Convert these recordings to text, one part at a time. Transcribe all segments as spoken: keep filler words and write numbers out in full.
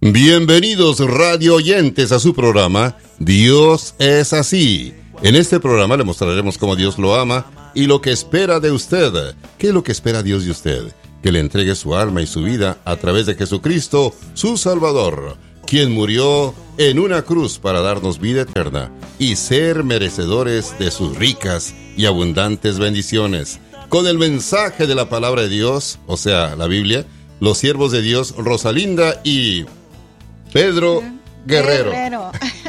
Bienvenidos radio oyentes a su programa Dios es así. En este programa le mostraremos cómo Dios lo ama y lo que espera de usted. ¿Qué es lo que espera Dios de usted? Que le entregue su alma y su vida a través de Jesucristo, su Salvador, quien murió en una cruz para darnos vida eterna y ser merecedores de sus ricas y abundantes bendiciones. Con el mensaje de la palabra de Dios, o sea, la Biblia, los siervos de Dios, Rosalinda y Pedro Guerrero. Guerrero.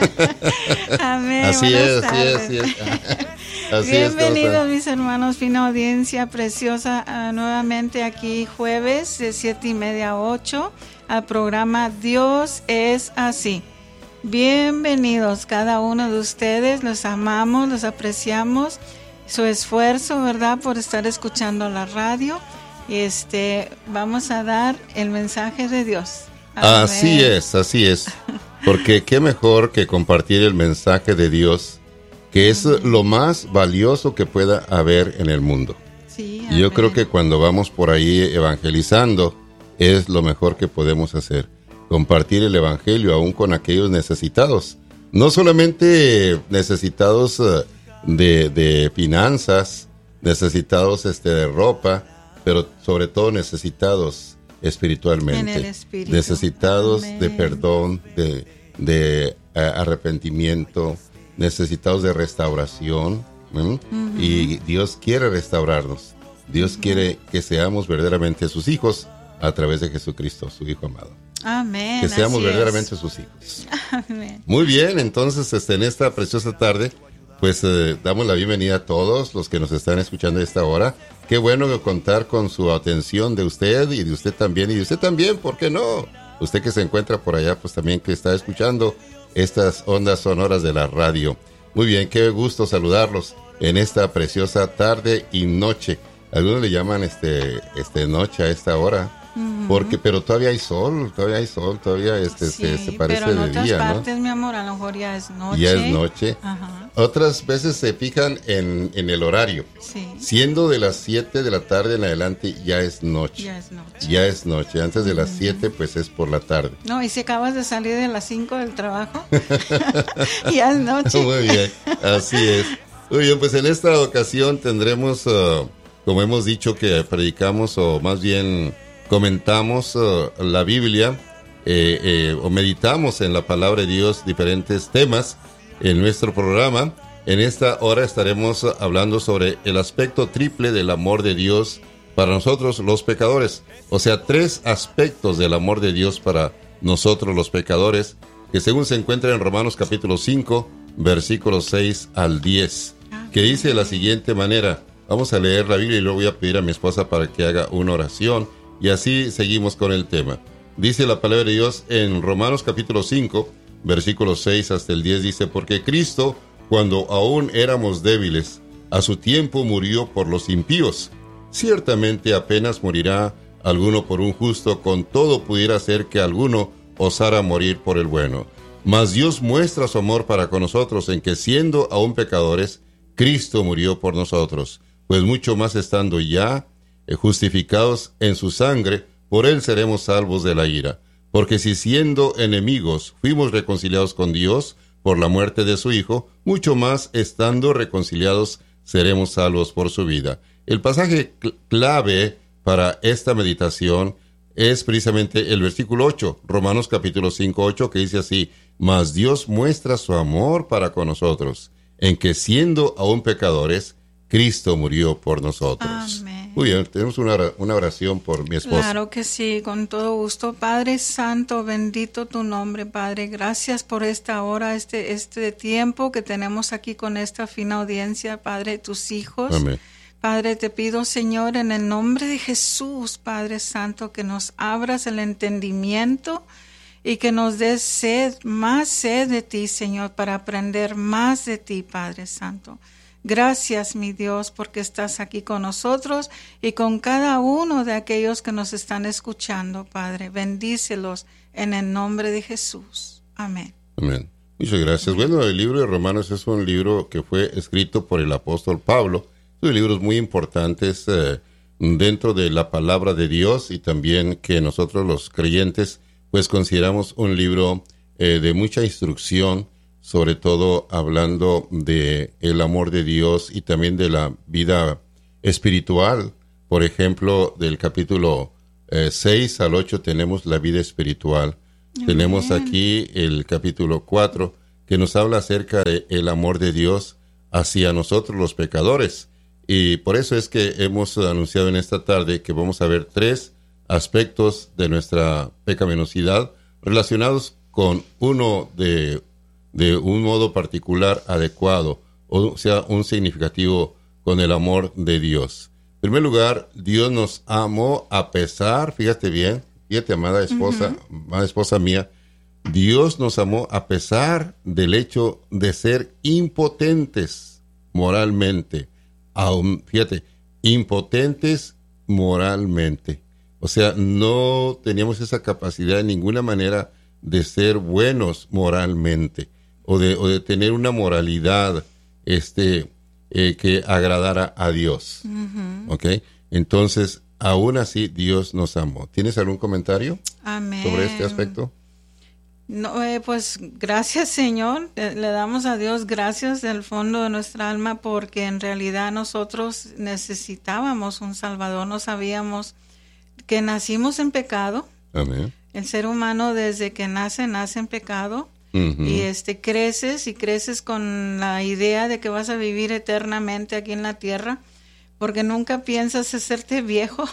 Amén. Así es, así es, así es. Así Bienvenidos mis hermanos, fina audiencia preciosa, uh, nuevamente aquí jueves de siete y media a ocho al programa Dios es así. Bienvenidos cada uno de ustedes, los amamos, los apreciamos, su esfuerzo, ¿verdad?, por estar escuchando la radio. Este, vamos a dar el mensaje de Dios. Amén. Así es, así es. Porque qué mejor que compartir el mensaje de Dios, que es lo más valioso que pueda haber en el mundo. Sí, y yo creo que cuando vamos por ahí evangelizando, es lo mejor que podemos hacer. Compartir el evangelio aún con aquellos necesitados. No solamente necesitados de, de finanzas, necesitados este, de ropa, pero sobre todo necesitados espiritualmente. En el espíritu. Necesitados Amén. de perdón, de, de uh, arrepentimiento, necesitados de restauración. ¿eh? Uh-huh. Y Dios quiere restaurarnos. Dios uh-huh. quiere que seamos verdaderamente sus hijos a través de Jesucristo, su Hijo amado. Amén. Que seamos Así verdaderamente es. sus hijos. Amén. Muy bien, entonces este, en esta preciosa tarde, pues eh, damos la bienvenida a todos los que nos están escuchando a esta hora. Qué bueno contar con su atención de usted y de usted también, y de usted también, ¿por qué no? Usted que se encuentra por allá, pues también que está escuchando estas ondas sonoras de la radio. Muy bien, qué gusto saludarlos en esta preciosa tarde y noche. Algunos le llaman este, este noche a esta hora. Uh-huh. Porque, pero todavía hay sol, todavía hay sol, todavía este sí, se, se parece pero en de otras día, partes, ¿no? mi amor, a lo mejor ya es noche. Ya es noche. Ajá. Otras veces se fijan en, en el horario. Sí. Siendo de las siete de la tarde en adelante, ya es noche. Ya es noche. Ya es noche. Antes de las siete, pues es por la tarde. No, y si acabas de salir de las cinco del trabajo, ya es noche. Muy bien, así es. Muy bien, pues en esta ocasión tendremos, uh, como hemos dicho, que predicamos, o más bien comentamos uh, la Biblia, eh, eh, o meditamos en la palabra de Dios diferentes temas en nuestro programa. En esta hora estaremos hablando sobre el aspecto triple del amor de Dios para nosotros los pecadores. O sea, tres aspectos del amor de Dios para nosotros los pecadores, que según se encuentra en Romanos capítulo cinco, versículos seis al diez, que dice de la siguiente manera. Vamos a leer la Biblia y luego voy a pedir a mi esposa para que haga una oración. Y así seguimos con el tema. Dice la palabra de Dios en Romanos capítulo cinco, versículos seis hasta el diez, dice: porque Cristo, cuando aún éramos débiles, a su tiempo murió por los impíos. Ciertamente apenas morirá alguno por un justo, con todo pudiera ser que alguno osara morir por el bueno. Mas Dios muestra su amor para con nosotros en que, siendo aún pecadores, Cristo murió por nosotros. Pues mucho más estando ya justificados en su sangre, por él seremos salvos de la ira. Porque si siendo enemigos fuimos reconciliados con Dios por la muerte de su Hijo, mucho más estando reconciliados seremos salvos por su vida. El pasaje cl- clave para esta meditación es precisamente el versículo ocho, Romanos capítulo cinco, ocho, que dice así: mas Dios muestra su amor para con nosotros, en que siendo aún pecadores, Cristo murió por nosotros. Amén. Muy bien, tenemos una, una oración por mi esposa. Claro que sí, con todo gusto. Padre Santo, bendito tu nombre, Padre. Gracias por esta hora, este, este tiempo que tenemos aquí con esta fina audiencia, Padre, tus hijos. Amén. Padre, te pido, Señor, en el nombre de Jesús, Padre Santo, que nos abras el entendimiento y que nos des sed, más sed de ti, Señor, para aprender más de ti, Padre Santo. Gracias, mi Dios, porque estás aquí con nosotros y con cada uno de aquellos que nos están escuchando, Padre. Bendícelos en el nombre de Jesús. Amén. Amén. Muchas gracias. Amén. Bueno, el libro de Romanos es un libro que fue escrito por el apóstol Pablo. Son libros muy importantes eh, dentro de la palabra de Dios, y también que nosotros los creyentes pues consideramos un libro eh, de mucha instrucción, sobre todo hablando de el amor de Dios y también de la vida espiritual. Por ejemplo, del capítulo eh, seis al ocho tenemos la vida espiritual. Amén. Tenemos aquí el capítulo cuatro, que nos habla acerca del amor de Dios hacia nosotros los pecadores. Y por eso es que hemos anunciado en esta tarde que vamos a ver tres aspectos de nuestra pecaminosidad relacionados con uno de, de un modo particular adecuado, o sea, un significativo con el amor de Dios. En primer lugar, Dios nos amó a pesar, fíjate bien, fíjate, amada esposa, uh-huh. amada esposa mía, Dios nos amó a pesar del hecho de ser impotentes moralmente. Aún, fíjate, impotentes moralmente. O sea, no teníamos esa capacidad de ninguna manera de ser buenos moralmente o de, o de tener una moralidad este, eh, que agradara a Dios. Uh-huh. ¿Ok? Entonces, aún así, Dios nos amó. ¿Tienes algún comentario Amén. sobre este aspecto? No, eh, pues gracias, Señor. Le, le damos a Dios gracias del fondo de nuestra alma, porque en realidad nosotros necesitábamos un Salvador. No sabíamos que nacimos en pecado. Amén. El ser humano desde que nace, nace en pecado. Uh-huh. Y este creces y creces con la idea de que vas a vivir eternamente aquí en la tierra, porque nunca piensas hacerte viejo.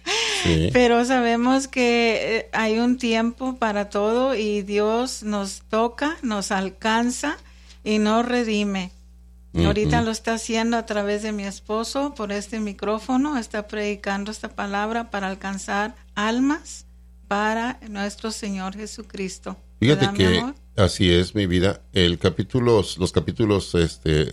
Sí. Pero sabemos que hay un tiempo para todo y Dios nos toca, nos alcanza y nos redime. Uh-huh. Ahorita lo está haciendo a través de mi esposo por este micrófono, está predicando esta palabra para alcanzar almas para nuestro Señor Jesucristo. Fíjate que así es, mi vida. El capítulo, los capítulos este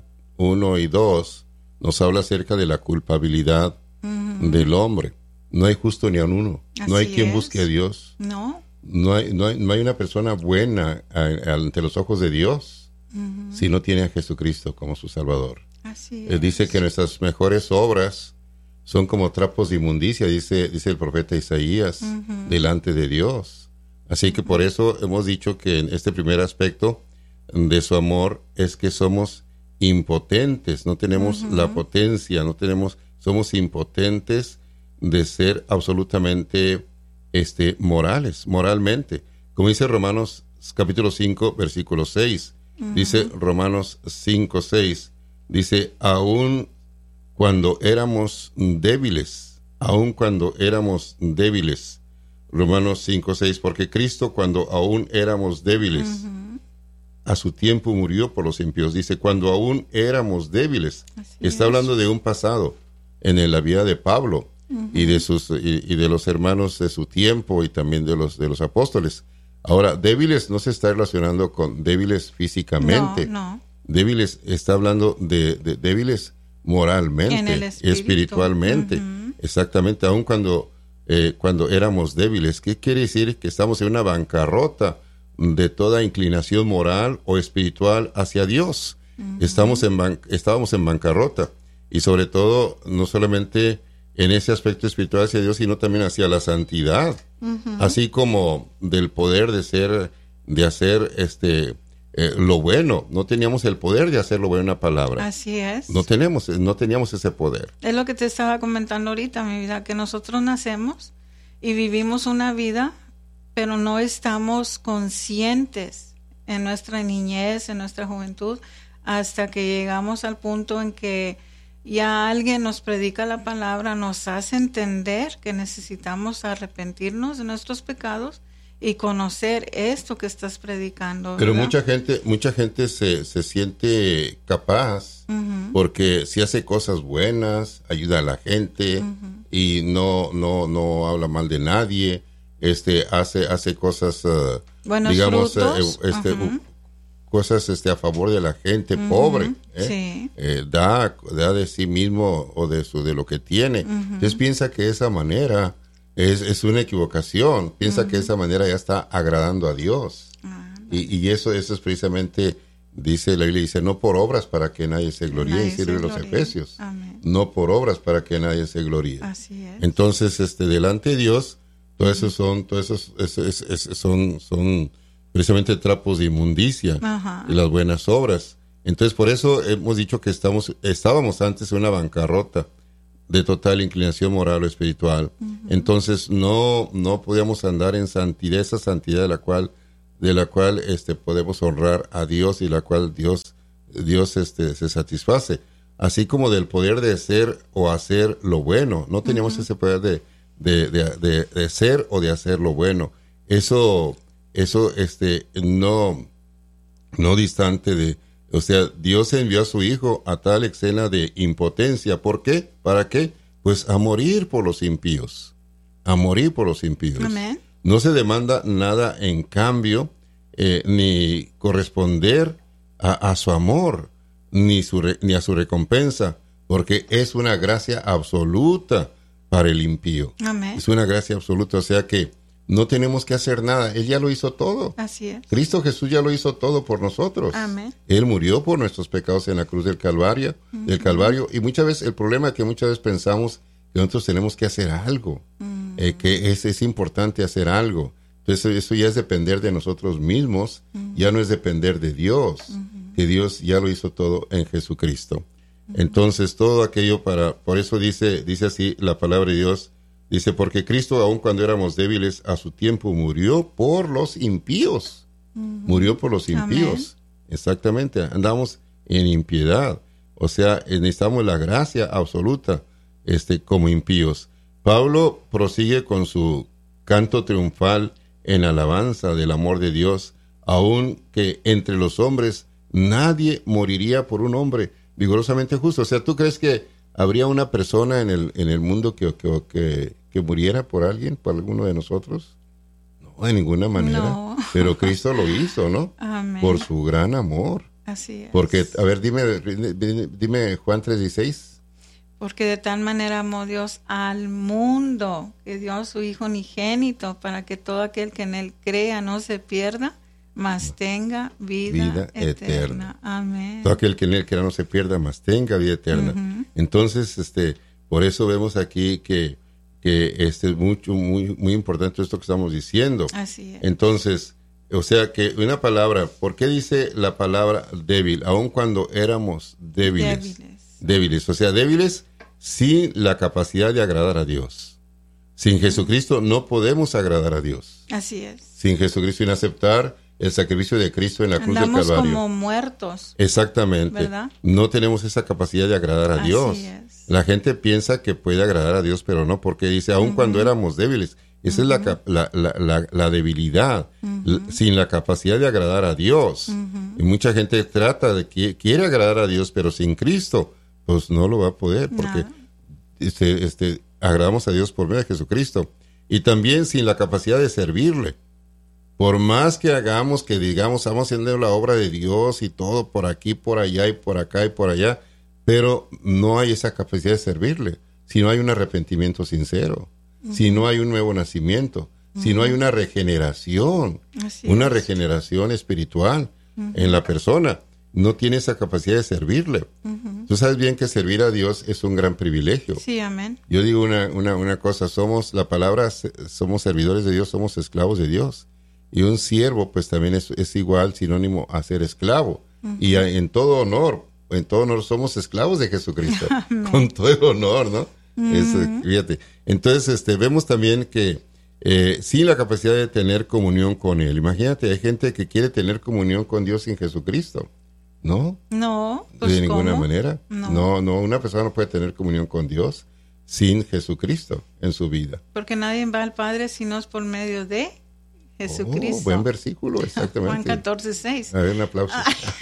uno y dos nos habla acerca de la culpabilidad uh-huh. del hombre. No hay justo ni a uno. Así no hay quien es. busque a Dios. No. No hay, no hay, no hay una persona buena a, a, ante los ojos de Dios uh-huh. si no tiene a Jesucristo como su Salvador. Así Él es. dice que nuestras mejores obras son como trapos de inmundicia, dice, dice el profeta Isaías, uh-huh. delante de Dios. Así que uh-huh. por eso hemos dicho que en este primer aspecto de su amor es que somos impotentes, no tenemos uh-huh. la potencia, no tenemos, somos impotentes de ser absolutamente este, morales, moralmente. Como dice Romanos capítulo cinco, versículo seis, uh-huh. dice Romanos cinco, seis, dice, aun cuando éramos débiles, aun cuando éramos débiles, Romanos cinco, seis, porque Cristo cuando aún éramos débiles, uh-huh. a su tiempo murió por los impíos. Dice, cuando aún éramos débiles. Así Está es. hablando de un pasado en la vida de Pablo uh-huh. y de sus y, y de los hermanos de su tiempo y también de los de los apóstoles. Ahora, débiles no se está relacionando con débiles físicamente. No, no. Débiles está hablando de, de débiles moralmente, en el espíritu. espiritualmente. Uh-huh. Exactamente, aun cuando eh, cuando éramos débiles. ¿Qué quiere decir? Que estamos en una bancarrota de toda inclinación moral o espiritual hacia Dios. Uh-huh. Estamos en ban- estábamos en bancarrota, y sobre todo no solamente en ese aspecto espiritual hacia Dios, sino también hacia la santidad, uh-huh. así como del poder de ser, de hacer este eh, lo bueno. No teníamos el poder de hacer lo bueno, una palabra. Así es. No tenemos, no teníamos ese poder. Es lo que te estaba comentando ahorita, mi vida, que nosotros nacemos y vivimos una vida, pero no estamos conscientes en nuestra niñez, en nuestra juventud, hasta que llegamos al punto en que ya alguien nos predica la palabra, nos hace entender que necesitamos arrepentirnos de nuestros pecados y conocer esto que estás predicando, ¿verdad? Pero mucha gente, mucha gente se, se siente capaz uh-huh. porque si hace cosas buenas, ayuda a la gente uh-huh. y no, no, no habla mal de nadie. Este hace hace cosas uh, digamos uh, este uh-huh. cosas este a favor de la gente uh-huh. pobre, ¿eh? Sí. Eh, da da de sí mismo o de su de lo que tiene. Uh-huh. Entonces piensa que esa manera es es una equivocación. Piensa uh-huh. que de esa manera ya está agradando a Dios. Uh-huh. y, y eso eso es precisamente, dice la Biblia, dice, no por obras para que nadie se gloríe, nadie sirve los Efesios. Amén. No por obras para que nadie se gloríe. Así es. Entonces este delante de Dios Todo eso son, todo eso es, es, es, es, son, son precisamente trapos de inmundicia. Ajá. Y las buenas obras. Entonces, por eso hemos dicho que estamos, estábamos antes en una bancarrota de total inclinación moral o espiritual. Uh-huh. Entonces, no, no podíamos andar en santidad, esa santidad de la cual, de la cual, este, podemos honrar a Dios y la cual Dios, Dios, este, se satisface. Así como del poder de ser o hacer lo bueno. No teníamos uh-huh. ese poder de, de, de, de, de ser o de hacer lo bueno. Eso, eso, este, no, no distante de, o sea, Dios envió a su Hijo a tal escena de impotencia. ¿Por qué? ¿Para qué? Pues a morir por los impíos. A morir por los impíos. Amén. No se demanda nada en cambio, eh, ni corresponder a, a su amor, ni, su re, ni a su recompensa, porque es una gracia absoluta para el impío. Amén. Es una gracia absoluta, o sea que no tenemos que hacer nada. Él ya lo hizo todo. Así es. Cristo Jesús ya lo hizo todo por nosotros. Amén. Él murió por nuestros pecados en la cruz del Calvario, uh-huh. del Calvario. Y muchas veces, el problema es que muchas veces pensamos que nosotros tenemos que hacer algo. Uh-huh. Eh, que es, es importante hacer algo. Entonces, eso ya es depender de nosotros mismos. Uh-huh. Ya no es depender de Dios. Uh-huh. Que Dios ya lo hizo todo en Jesucristo. Uh-huh. Entonces, todo aquello para... Por eso dice, dice así la palabra de Dios. Dice, porque Cristo, aun cuando éramos débiles, a su tiempo murió por los impíos. Uh-huh. Murió por los impíos. Amén. Exactamente. Andamos en impiedad. O sea, necesitamos la gracia absoluta este, como impíos. Pablo prosigue con su canto triunfal en alabanza del amor de Dios, aun que entre los hombres nadie moriría por un hombre vigorosamente justo. O sea, ¿tú crees que habría una persona en el en el mundo que, que, que, que muriera por alguien, por alguno de nosotros? No, de ninguna manera. No. Pero Cristo lo hizo, ¿no? Amén. Por su gran amor. Así es. Porque, a ver, dime, dime Juan tres dieciséis. Porque de tal manera amó Dios al mundo, que dio a su Hijo unigénito, para que todo aquel que en él crea no se pierda, mas tenga vida, vida eterna. eterna. Amén. Todo aquel que en él crea no se pierda, mas tenga vida eterna. Uh-huh. Entonces, este, por eso vemos aquí que, que este es mucho, muy, muy importante esto que estamos diciendo. Así es. Entonces, o sea que una palabra, ¿por qué dice la palabra débil? Aun cuando éramos débiles. Débiles. Débiles, o sea, débiles sin la capacidad de agradar a Dios. Sin Jesucristo no podemos agradar a Dios. Así es. Sin Jesucristo, sin aceptar el sacrificio de Cristo en la cruz Andamos del Calvario. como muertos. Exactamente. ¿Verdad? No tenemos esa capacidad de agradar a Así Dios. es. La gente piensa que puede agradar a Dios, pero no, porque dice, aun uh-huh. cuando éramos débiles. Esa uh-huh. es la, la, la, la, la debilidad, uh-huh. sin la capacidad de agradar a Dios. Uh-huh. Y mucha gente trata de que quiere agradar a Dios, pero sin Cristo, pues no lo va a poder, porque no. este, este, agradamos a Dios por medio de Jesucristo. Y también sin la capacidad de servirle. Por más que hagamos, que digamos, estamos haciendo la obra de Dios y todo por aquí, por allá y por acá y por allá, pero no hay esa capacidad de servirle. Si no hay un arrepentimiento sincero, uh-huh. si no hay un nuevo nacimiento, uh-huh. si no hay una regeneración, Así una es. regeneración espiritual uh-huh. en la persona, no tiene esa capacidad de servirle. Uh-huh. Tú sabes bien que servir a Dios es un gran privilegio. Sí, amén. Yo digo una, una, una cosa, somos, la palabra, somos servidores de Dios, somos esclavos de Dios. Y un siervo, pues también es, es igual, sinónimo a ser esclavo. Uh-huh. Y a, en todo honor, en todo honor somos esclavos de Jesucristo. Con todo el honor, ¿no? Uh-huh. Es, fíjate. Entonces, este, vemos también que eh, sin la capacidad de tener comunión con Él. Imagínate, hay gente que quiere tener comunión con Dios sin Jesucristo. ¿No? No, pues de ninguna ¿cómo? manera. No. no, no, una persona no puede tener comunión con Dios sin Jesucristo en su vida. Porque nadie va al Padre si no es por medio de Jesucristo. Oh, buen versículo, exactamente. Juan catorce seis. A ver, un aplauso.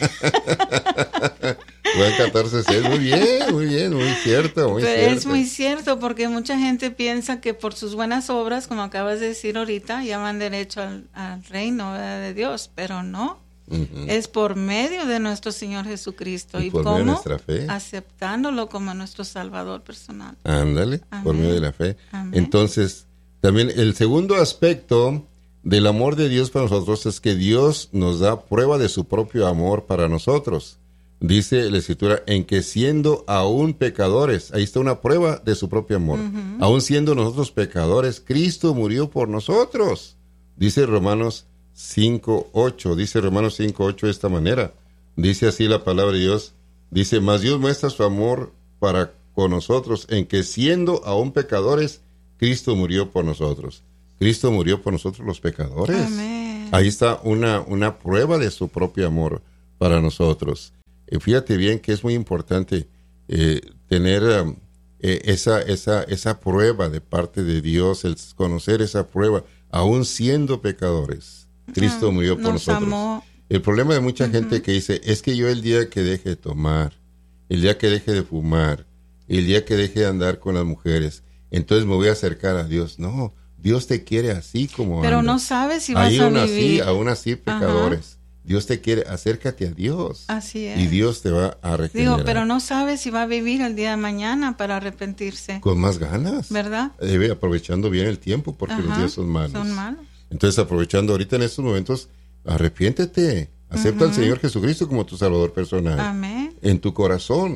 Juan catorce seis, muy bien, muy bien, muy cierto, muy Pero cierto. es muy cierto, porque mucha gente piensa que por sus buenas obras, como acabas de decir ahorita, ya van derecho al, al reino, ¿verdad?, de Dios, pero no. Uh-huh. Es por medio de nuestro Señor Jesucristo. Y, ¿Y por cómo? medio de nuestra fe. Aceptándolo como nuestro Salvador personal. Ándale, Amén. Por medio de la fe. Amén. Entonces, también el segundo aspecto del amor de Dios para nosotros es que Dios nos da prueba de su propio amor para nosotros. dice la Escritura, en que siendo aún pecadores, ahí está una prueba de su propio amor, uh-huh. aún siendo nosotros pecadores, Cristo murió por nosotros. Dice Romanos cinco ocho, dice Romanos cinco ocho de esta manera, dice así la palabra de Dios, dice, mas Dios muestra su amor para con nosotros, en que siendo aún pecadores, Cristo murió por nosotros. Cristo murió por nosotros los pecadores. Amén. Ahí está una, una prueba de su propio amor para nosotros. Y fíjate bien que es muy importante eh, tener um, eh, esa, esa, esa prueba de parte de Dios, el conocer esa prueba, aún siendo pecadores. Cristo murió por Nos nosotros. Amó. El problema de mucha uh-huh. gente que dice, es que yo el día que deje de tomar, el día que deje de fumar, el día que deje de andar con las mujeres, entonces me voy a acercar a Dios. No, Dios te quiere así como Pero andas. no sabes si vas Ahí a aún vivir. Así, aún así, pecadores. Ajá. Dios te quiere, acércate a Dios. Así es. Y Dios te va a regenerar. Digo, pero no sabes si va a vivir el día de mañana para arrepentirse. Con más ganas. ¿Verdad? Debe aprovechando bien el tiempo porque Ajá, los días son malos. Son malos. Entonces, aprovechando ahorita en estos momentos, arrepiéntete. Acepta uh-huh. al Señor Jesucristo como tu Salvador personal. Amén. En tu corazón.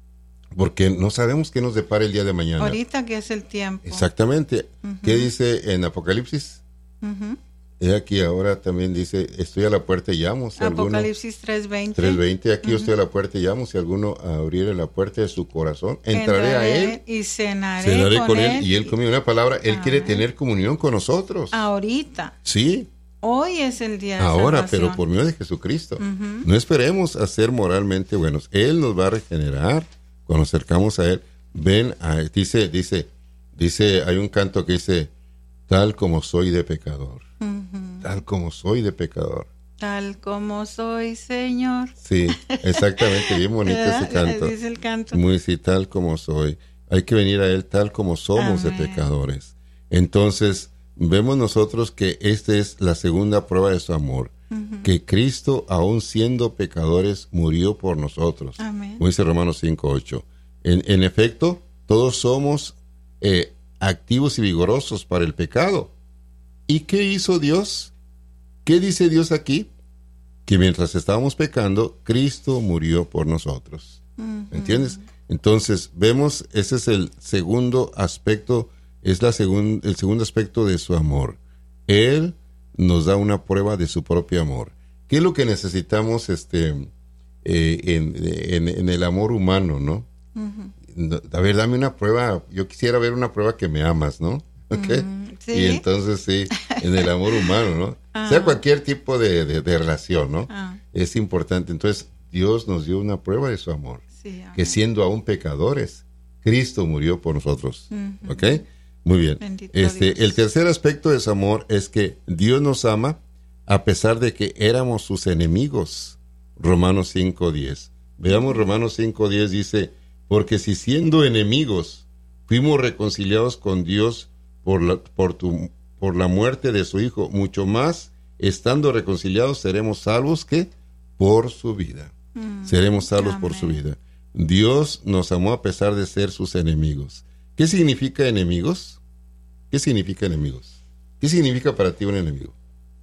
Porque no sabemos qué nos depara el día de mañana. Ahorita que es el tiempo. Exactamente. Uh-huh. ¿Qué dice en Apocalipsis? Uh-huh. He aquí ahora también dice, estoy a la puerta y llamo. Si Apocalipsis tres veinte. tres veinte, aquí uh-huh. yo estoy a la puerta y llamo. Si alguno abriere la puerta de su corazón, entraré, entraré a él. Y cenaré, cenaré con, con él. él. Y él conmigo. Una palabra, él Amén. quiere tener comunión con nosotros. Ahorita. Sí. Hoy es el día de Ahora, salvación. pero por medio de Jesucristo. Uh-huh. No esperemos a ser moralmente buenos. Él nos va a regenerar cuando acercamos a él. Ven, a, dice, dice, dice, hay un canto que dice, tal como soy de pecador. Uh-huh. Tal como soy de pecador. Tal como soy, Señor. Sí, exactamente, bien bonito ese canto. Dice el canto. Muy sí, tal como soy. Hay que venir a él tal como somos Amén. De pecadores. Entonces, vemos nosotros que esta es la segunda prueba de su amor. Uh-huh. Que Cristo, aun siendo pecadores, murió por nosotros. Amén. Como dice Romanos cinco ocho. En, en efecto, todos somos eh, activos y vigorosos para el pecado. ¿Y qué hizo Dios? ¿Qué dice Dios aquí? Que mientras estábamos pecando, Cristo murió por nosotros. Uh-huh. ¿Entiendes? Entonces, vemos, ese es el segundo aspecto, es la segun, el segundo aspecto de su amor. Él nos da una prueba de su propio amor. ¿Qué es lo que necesitamos este, eh, en, en, en el amor humano, no? Uh-huh. A ver, dame una prueba. Yo quisiera ver una prueba que me amas, ¿no? ¿Okay? Uh, ¿sí? Y entonces sí, en el amor humano, ¿no? Uh-huh. Sea cualquier tipo de, de, de relación, ¿no? Uh-huh. Es importante. Entonces, Dios nos dio una prueba de su amor. Sí, que siendo aún pecadores, Cristo murió por nosotros. Uh-huh. ¿Ok? Muy bien. Este, el tercer aspecto de su amor es que Dios nos ama a pesar de que éramos sus enemigos. Romanos cinco diez. Veamos Romanos cinco diez, dice, porque si siendo enemigos fuimos reconciliados con Dios por la, por tu, por la muerte de su Hijo, mucho más, estando reconciliados, seremos salvos, ¿qué? Por su vida. Mm, seremos salvos amén. Por su vida. Dios nos amó a pesar de ser sus enemigos. ¿Qué significa enemigos? ¿Qué significa enemigos? ¿Qué significa para ti un enemigo?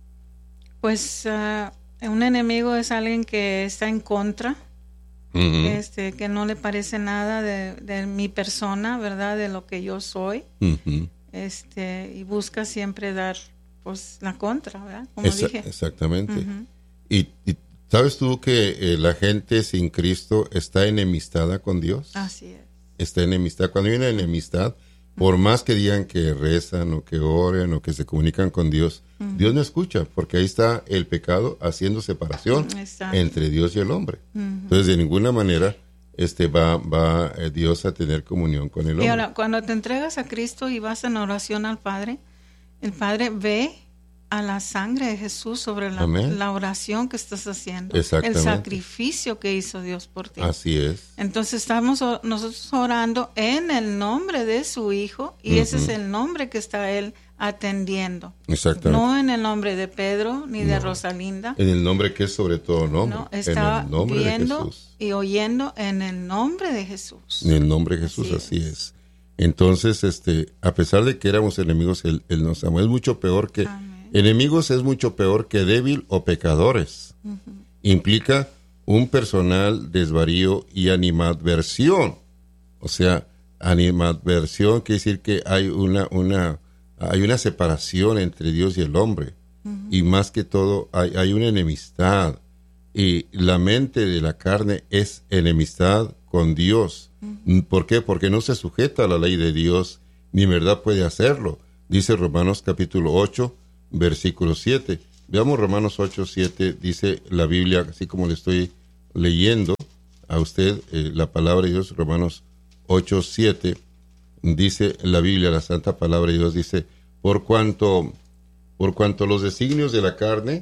Pues uh, un enemigo es alguien que está en contra, uh-huh. este, que no le parece nada de, de mi persona, ¿verdad? De lo que yo soy, uh-huh. este, y busca siempre dar, pues, la contra, ¿verdad? Como Esa, dije. Exactamente. Uh-huh. Y, y ¿sabes tú que eh, la gente sin Cristo está enemistada con Dios? Así es. Está enemistada. Cuando hay una enemistad, por más que digan que rezan o que oren o que se comunican con Dios, uh-huh. Dios no escucha, porque ahí está el pecado haciendo separación Exacto. Entre Dios y el hombre. Uh-huh. Entonces, de ninguna manera este va, va eh, Dios a tener comunión con el hombre. Y ahora, cuando te entregas a Cristo y vas en oración al Padre, el Padre ve a la sangre de Jesús sobre la, la oración que estás haciendo, el sacrificio que hizo Dios por ti. Así es. Entonces estamos nosotros orando en el nombre de su Hijo y uh-huh. ese es el nombre que está Él atendiendo. Exactamente. No en el nombre de Pedro ni no. de Rosalinda. En el nombre que es sobre todo nombre. No, está en el nombre viendo de Jesús. Y oyendo en el nombre de Jesús. En el nombre de Jesús, así, así es. es. Entonces, este, a pesar de que éramos enemigos, Él, él nos amó. Es mucho peor que... Amén. Enemigos es mucho peor que débil o pecadores. Uh-huh. Implica un personal desvarío y animadversión. O sea, animadversión quiere decir que hay una, una, hay una separación entre Dios y el hombre. Uh-huh. Y más que todo, hay, hay una enemistad. Y la mente de la carne es enemistad con Dios. Uh-huh. ¿Por qué? Porque no se sujeta a la ley de Dios, ni en verdad puede hacerlo. Dice Romanos capítulo ocho, versículo siete. Veamos Romanos ocho, siete, dice la Biblia, así como le estoy leyendo a usted eh, la palabra de Dios. Romanos ocho, siete, dice la Biblia, la santa palabra de Dios, dice, por cuanto, por cuanto los designios de la carne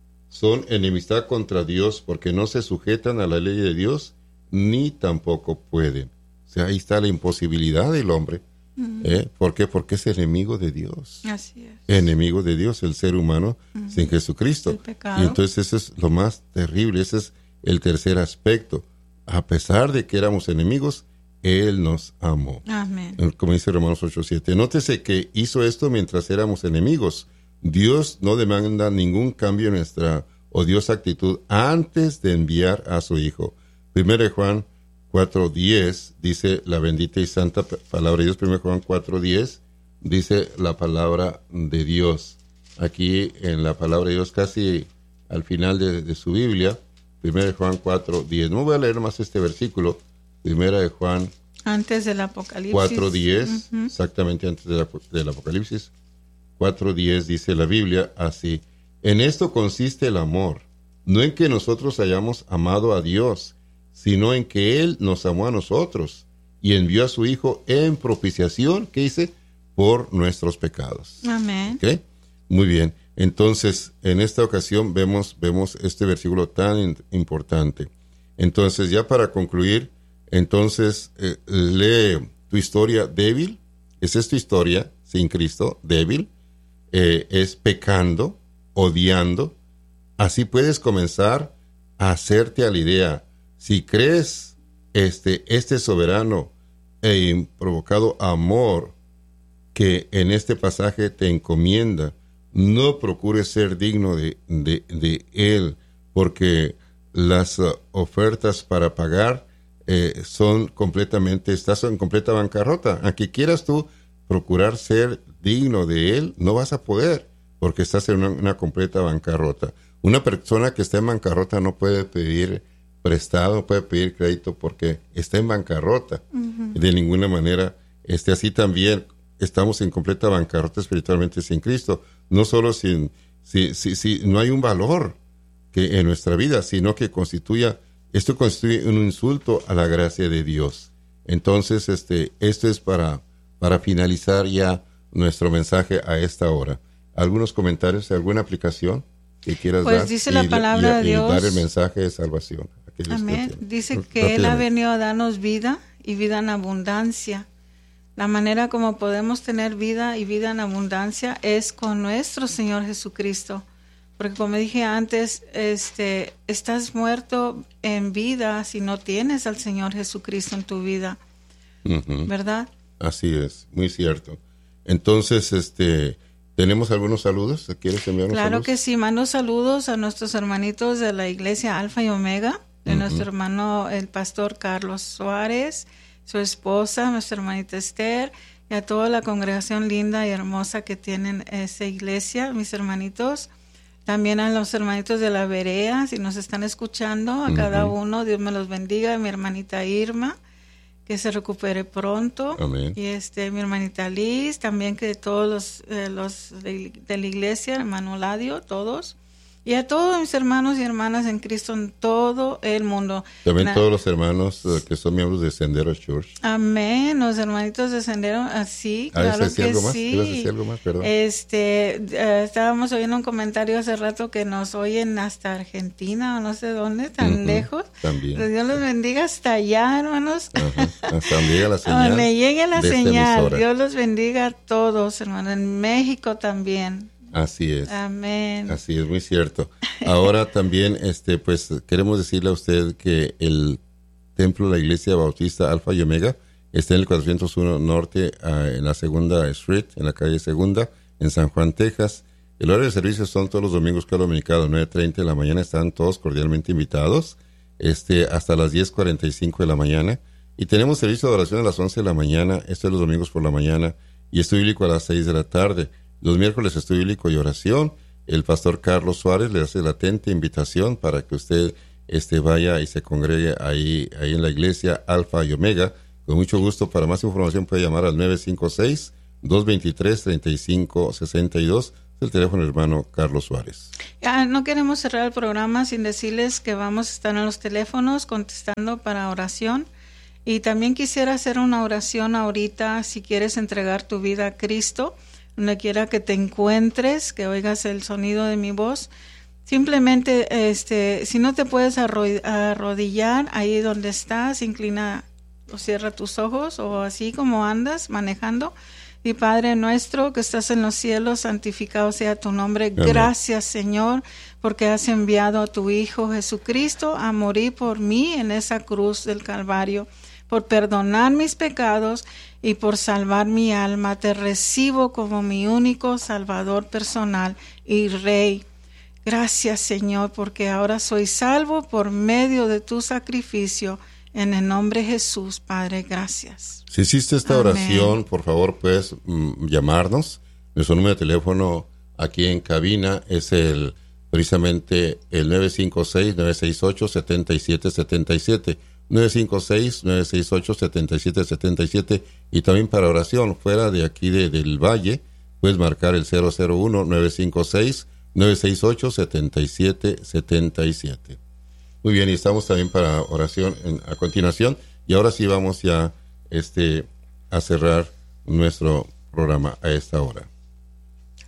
son enemistad contra Dios, porque no se sujetan a la ley de Dios, ni tampoco pueden. O sea, ahí está la imposibilidad del hombre. Uh-huh. ¿Eh? ¿Por qué? Porque es enemigo de Dios. Así es. Enemigo de Dios, el ser humano uh-huh. sin Jesucristo. El pecado. Y entonces eso es lo más terrible, ese es el tercer aspecto. A pesar de que éramos enemigos, Él nos amó. Amén. Como dice Romanos ocho, siete. Nótese que hizo esto mientras éramos enemigos. Dios no demanda ningún cambio en nuestra odiosa actitud antes de enviar a su Hijo. Primero de Juan cuatro diez dice la bendita y santa palabra de Dios. Primero Juan cuatro diez dice la palabra de Dios. Aquí en la palabra de Dios, casi al final de, de su Biblia, Primero Juan cuatro diez. No voy a leer más este versículo. Primera de Juan antes del Apocalipsis cuatro diez, uh-huh. exactamente antes de la, del Apocalipsis cuatro diez, dice la Biblia así: en esto consiste el amor, no en que nosotros hayamos amado a Dios, sino en que Él nos amó a nosotros y envió a su Hijo en propiciación, ¿qué dice? Por nuestros pecados. Amén. ¿Okay? Muy bien. Entonces, en esta ocasión vemos, vemos este versículo tan in- importante. Entonces, ya para concluir, entonces, eh, lee tu historia débil. Esa es tu historia sin Cristo, débil. Eh, es pecando, odiando. Así puedes comenzar a hacerte a la idea. Si crees este, este soberano e improvocado amor que en este pasaje te encomienda, no procures ser digno de, de, de Él, porque las uh, ofertas para pagar eh, son completamente, estás en completa bancarrota. Aunque quieras tú procurar ser digno de Él, no vas a poder, porque estás en una, una completa bancarrota. Una persona que está en bancarrota no puede pedir prestado, no puede pedir crédito porque está en bancarrota. Uh-huh. De ninguna manera. Este, así también estamos en completa bancarrota espiritualmente sin Cristo. No solo sin, si, si, si no hay un valor que en nuestra vida, sino que constituya, esto constituye un insulto a la gracia de Dios. Entonces, este, esto es para, para finalizar ya nuestro mensaje a esta hora. ¿Algunos comentarios, alguna aplicación que quieras pues dar? Dice la y, palabra y, de Dios. Y dar el mensaje de salvación. Amén. Que dice que Él ha venido a darnos vida y vida en abundancia. La manera como podemos tener vida y vida en abundancia es con nuestro Señor Jesucristo. Porque como dije antes, este, estás muerto en vida si no tienes al Señor Jesucristo en tu vida. Uh-huh. ¿Verdad? Así es, muy cierto. Entonces, este, ¿tenemos algunos saludos? ¿Quieres enviar unos Claro saludos? que sí, mando saludos a nuestros hermanitos de la iglesia Alfa y Omega, de uh-huh. nuestro hermano el pastor Carlos Suárez, su esposa, nuestra hermanita Esther, y a toda la congregación linda y hermosa que tienen esa iglesia, mis hermanitos. También a los hermanitos de la Berea, si nos están escuchando, a uh-huh. cada uno, Dios me los bendiga. Mi hermanita Irma, que se recupere pronto. Amén. Y este, mi hermanita Liz, también que todos los, eh, los de, de la iglesia, hermano Ladio, todos. Y a todos mis hermanos y hermanas en Cristo en todo el mundo. También Na- todos los hermanos uh, que son miembros de Sendero Church. Amén, los hermanitos de Sendero, así, Ah, claro ¿ibas a decir que algo más? sí. ¿Ibas a decir algo más? Perdón. Este, uh, estábamos oyendo un comentario hace rato que nos oyen hasta Argentina o no sé dónde, tan Uh-huh. lejos. También. Pues Dios los bendiga hasta allá, hermanos. Ajá. Hasta donde llega la señal. Donde llegue la de esta señal. emisora. Dios los bendiga a todos, hermanos. En México también. Así es. Amén. Así es, muy cierto. Ahora también, este, pues, queremos decirle a usted que el templo de la Iglesia Bautista Alfa y Omega está en el cuatrocientos uno Norte, uh, en la Segunda Street, en la calle Segunda, en San Juan, Texas. El horario de servicio son todos los domingos cada dominicano, nueve treinta de la mañana. Están todos cordialmente invitados. este, hasta las diez cuarenta y cinco de la mañana. Y tenemos servicio de oración a las once de la mañana, esto es los domingos por la mañana, y estudio bíblico a las seis de la tarde. Los miércoles estudio bíblico y oración. El pastor Carlos Suárez le hace la atenta invitación para que usted este, vaya y se congregue ahí, ahí en la iglesia Alfa y Omega. Con mucho gusto. Para más información puede llamar al nueve cinco seis, dos dos tres, tres cinco seis dos. Es el teléfono del hermano Carlos Suárez. Ya, no queremos cerrar el programa sin decirles que vamos a estar en los teléfonos contestando para oración. Y también quisiera hacer una oración ahorita si quieres entregar tu vida a Cristo, donde quiera que te encuentres, que oigas el sonido de mi voz. Simplemente, este, si no te puedes arrodillar ahí donde estás, inclina o cierra tus ojos o así como andas manejando. Y Padre nuestro que estás en los cielos, santificado sea tu nombre. Amén. Gracias, Señor, porque has enviado a tu Hijo Jesucristo a morir por mí en esa cruz del Calvario, por perdonar mis pecados y por salvar mi alma. Te recibo como mi único Salvador personal y Rey. Gracias, Señor, porque ahora soy salvo por medio de tu sacrificio. En el nombre de Jesús, Padre, gracias. Si hiciste esta Amén. Oración, por favor, puedes mm, llamarnos. Nuestro número de teléfono aquí en cabina es el precisamente el nueve cinco seis, nueve seis ocho, siete siete siete siete. nueve cinco seis, nueve seis ocho, siete siete siete siete. Y también para oración, fuera de aquí de, del Valle, puedes marcar el cero cero uno, nueve cinco seis, nueve seis ocho, siete siete siete siete. Muy bien, y estamos también para oración en, a continuación. Y ahora sí vamos ya este, a cerrar nuestro programa a esta hora.